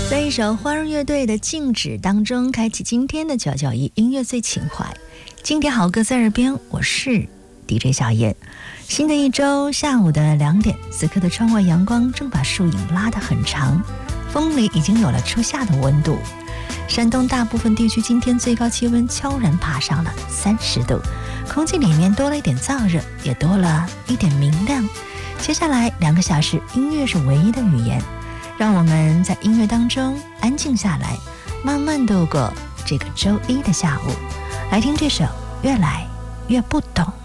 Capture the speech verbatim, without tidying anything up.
在一首花儿乐队的《静止》当中，开启今天的九九一音乐最情怀，经典好歌在耳边，我是 D J 小燕。新的一周下午的两点，此刻的窗外阳光正把树影拉得很长，风里已经有了初夏的温度。山东大部分地区今天最高气温悄然爬上了三十度，空气里面多了一点燥热，也多了一点明亮。接下来两个小时，音乐是唯一的语言，让我们在音乐当中安静下来，慢慢度过这个周一的下午。来听这首《越来越不懂》。